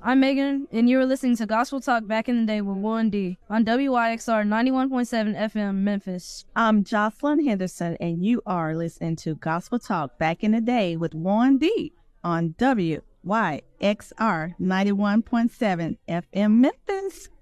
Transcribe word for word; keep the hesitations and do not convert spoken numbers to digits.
I'm Megan, and you are listening to Gospel Talk Back in the Day with Warren D on W Y X R ninety-one point seven F M Memphis. I'm Jocelyn Henderson, and you are listening to Gospel Talk Back in the Day with Warren D on W Y X R ninety-one point seven F M Memphis.